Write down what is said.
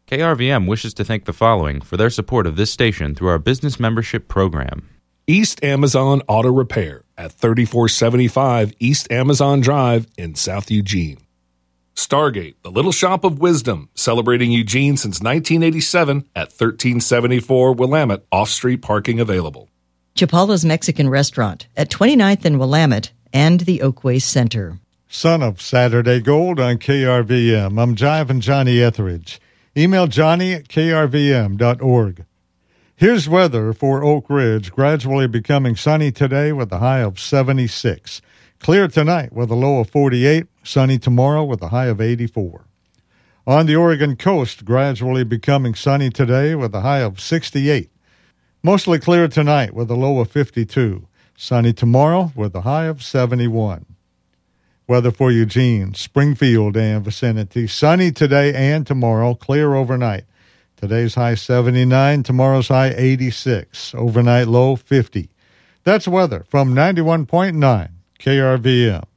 KRVM wishes to thank the following for their support of this station through our business membership program. East Amazon Auto Repair at 3475 East Amazon Drive in South Eugene. Stargate, the Little Shop of Wisdom, celebrating Eugene since 1987 at 1374 Willamette, off-street parking available. Chapala's Mexican Restaurant at 29th and Willamette and the Oakway Center. Son of Saturday Gold on KRVM. I'm Jiving Johnny Etheridge. Email Johnny at krvm.org. Here's weather for Oak Ridge, gradually becoming sunny today with a high of 76. Clear tonight with a low of 48. Sunny tomorrow with a high of 84. On the Oregon coast, gradually becoming sunny today with a high of 68. Mostly clear tonight with a low of 52. Sunny tomorrow with a high of 71. Weather for Eugene, Springfield, and vicinity. Sunny today and tomorrow, clear overnight. Today's high 79, tomorrow's high 86. Overnight low 50. That's weather from 91.9 KRVM.